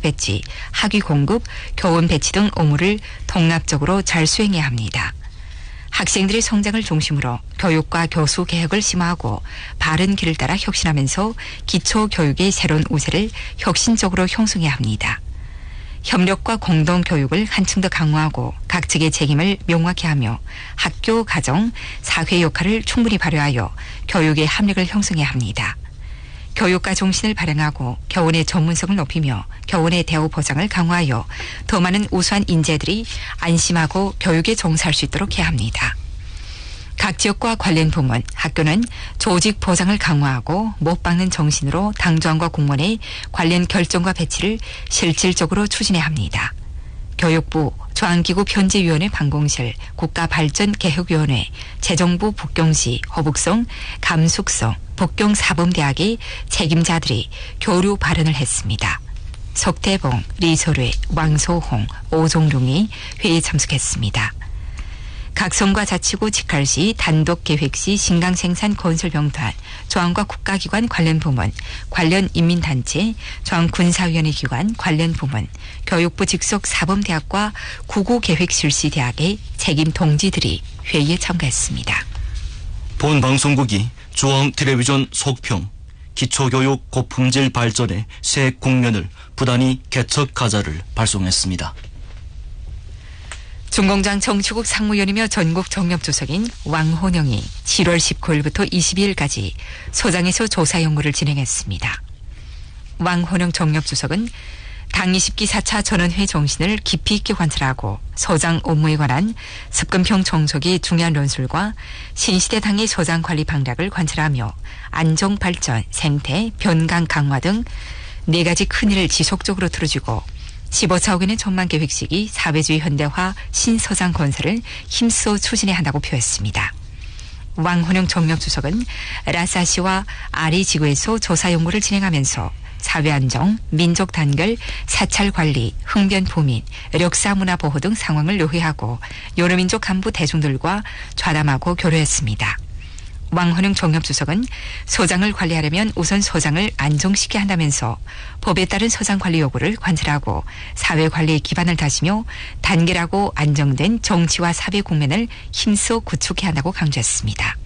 배치, 학위 공급, 교원 배치 등 업무를 통합적으로 잘 수행해야 합니다. 학생들의 성장을 중심으로 교육과 교수 개혁을 심화하고 바른 길을 따라 혁신하면서 기초교육의 새로운 우세를 혁신적으로 형성해야 합니다. 협력과 공동교육을 한층 더 강화하고 각직의 책임을 명확히 하며 학교, 가정, 사회 역할을 충분히 발휘하여 교육의 합력을 형성해야 합니다. 교육과 정신을 발행하고 교원의 전문성을 높이며 교원의 대우 보장을 강화하여 더 많은 우수한 인재들이 안심하고 교육에 종사할 수 있도록 해야 합니다. 각 지역과 관련 부문, 학교는 조직 보장을 강화하고 못 박는 정신으로 당조항과 공무원의 관련 결정과 배치를 실질적으로 추진해야 합니다. 교육부, 중앙기구 편제위원회 방공실, 국가발전개혁위원회, 재정부 북경시, 허북성, 감숙성, 북경사범대학의 책임자들이 교류 발언을 했습니다. 석태봉, 리소뢰, 왕소홍, 오종룡이 회의에 참석했습니다. 각성과 자치구 직할시, 단독계획시, 신강생산 건설병단, 중앙과 국가기관 관련 부문, 관련 인민단체, 중앙군사위원회 기관 관련 부문, 교육부 직속 사범대학과 구구계획실시대학의 책임 동지들이 회의에 참가했습니다. 본 방송국이 중앙텔레비전 속평, 기초교육 고품질 발전의 새 국면을 부단히 개척하자를 발송했습니다. 중공장 정치국 상무위원이며 전국 정협조석인 왕혼영이 7월 19일부터 22일까지 소장에서 조사 연구를 진행했습니다. 왕혼영 정협조석은 당 20기 4차 전원회 정신을 깊이 있게 관찰하고 소장 업무에 관한 습근평 정석의 중요한論술과 신시대 당의 소장 관리 방략을 관찰하며 안정 발전, 생태, 변강 강화 등 4가지 큰 일을 지속적으로 틀어주고 15차 후에는 전망계획 시기 사회주의 현대화 신서장 건설을 힘써 추진해야 한다고 표했습니다. 왕혼영 정협주석은 라사시와 아리 지구에서 조사 연구를 진행하면서 사회안정, 민족 단결, 사찰 관리, 흥변 부민, 역사 문화 보호 등 상황을 요회하고 여러 민족 간부 대중들과 좌담하고 교류했습니다. 왕혼영 정협주석은 소장을 관리하려면 우선 소장을 안정시켜야 한다면서 법에 따른 소장 관리 요구를 관찰하고 사회 관리의 기반을 다지며 단결하고 안정된 정치와 사회 국면을 힘써 구축해야 한다고 강조했습니다.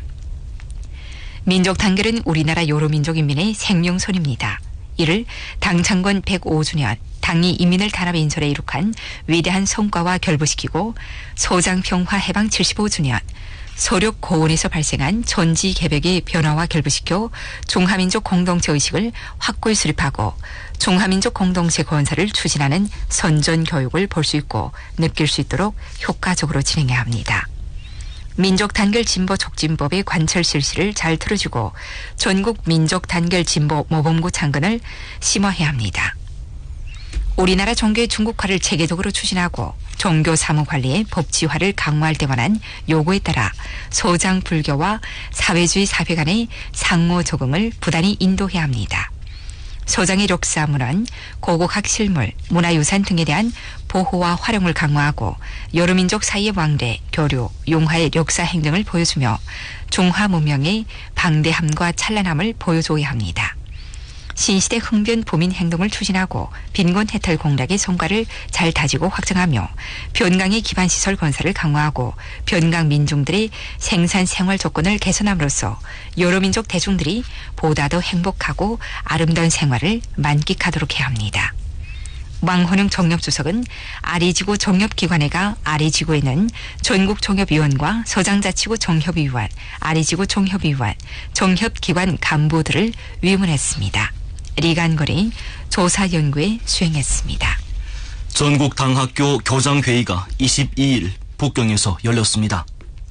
민족 단결은 우리나라 여러 민족 인민의 생명선입니다. 이를 당 창건 105주년 당이 인민을 단합 인솔에 이룩한 위대한 성과와 결부시키고 소장평화 해방 75주년 소력 고원에서 발생한 전지 개벽의 변화와 결부시켜 중화민족 공동체 의식을 확고히 수립하고 중화민족 공동체 건설을 추진하는 선전 교육을 볼 수 있고 느낄 수 있도록 효과적으로 진행해야 합니다. 민족 단결 진보 촉진법의 관철 실시를 잘 틀어주고 전국 민족 단결 진보 모범구 창건을 심화해야 합니다. 우리나라 종교의 중국화를 체계적으로 추진하고 종교 사무관리의 법치화를 강화할 때 관한 요구에 따라 소장 불교와 사회주의 사회 간의 상호 적응을 부단히 인도해야 합니다. 소장의 역사 문헌, 고고학 실물, 문화유산 등에 대한 보호와 활용을 강화하고 여러 민족 사이의 왕래, 교류, 용화의 역사 행정을 보여주며 중화 문명의 방대함과 찬란함을 보여줘야 합니다. 신시대 흥변 부민 행동을 추진하고 빈곤 해탈 공략의 성과를 잘 다지고 확정하며 변강의 기반시설 건설을 강화하고 변강 민중들의 생산 생활 조건을 개선함으로써 여러 민족 대중들이 보다 더 행복하고 아름다운 생활을 만끽하도록 해야 합니다. 왕혼영 정협주석은 아리지구 정협기관회가 아리지구에는 전국종협위원과 서장자치구 정협위원, 아리지구 정협위원, 정협기관 간부들을 위문했습니다. 리간거리 조사 연구에 수행했습니다. 전국 당학교 교장회의가 22일 북경에서 열렸습니다.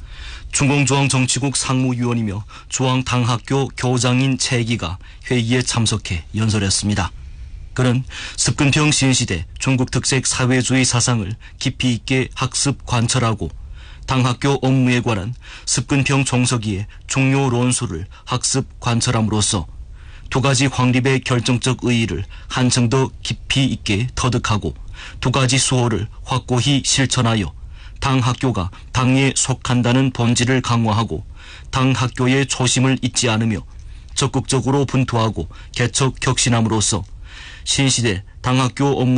중공중앙정치국 상무위원이며 중앙당학교 교장인 최기가 회의에 참석해 연설했습니다. 그는 습근평 신시대 중국 특색 사회주의 사상을 깊이 있게 학습 관철하고 당학교 업무에 관한 습근평 정석위의 중요論술을 학습 관철함으로써 두 가지 확립의 결정적 의의를 한층 더 깊이 있게 터득하고 두 가지 수호를 확고히 실천하여 당학교가 당에 속한다는 본질을 강화하고 당학교의 초심을 잊지 않으며 적극적으로 분투하고 개척 혁신함으로써 신시대 당학교 업무